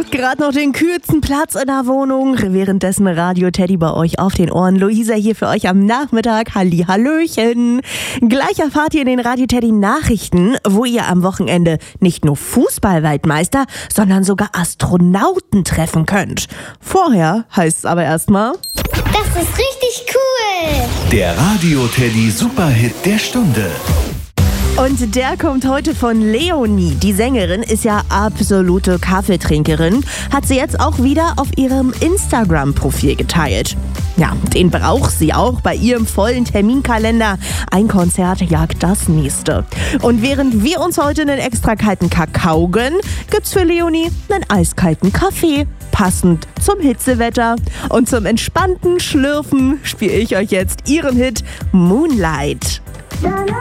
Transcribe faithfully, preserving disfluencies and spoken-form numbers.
sucht gerade noch den kühlsten Platz in der Wohnung. Währenddessen Radio Teddy bei euch auf den Ohren. Luisa hier für euch am Nachmittag. Halli, hallöchen. Gleich erfahrt ihr in den Radio Teddy Nachrichten, wo ihr am Wochenende nicht nur Fußballweltmeister, sondern sogar Astronauten treffen könnt. Vorher heißt es aber erstmal... Das ist richtig cool! Der Radio Teddy Superhit der Stunde. Und der kommt heute von Leonie. Die Sängerin ist ja absolute Kaffeetrinkerin. Hat sie jetzt auch wieder auf ihrem Instagram-Profil geteilt. Ja, den braucht sie auch bei ihrem vollen Terminkalender. Ein Konzert jagt das nächste. Und während wir uns heute einen extra kalten Kakao gönnen, gibt's für Leonie einen eiskalten Kaffee. Passend zum Hitzewetter. Und zum entspannten Schlürfen spiele ich euch jetzt ihren Hit Moonlight.